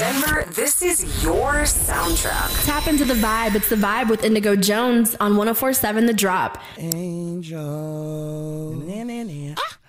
Denver, this is your soundtrack. Tap into the vibe. It's the vibe with Indigo Jones on 104.7 The Drop. Angel.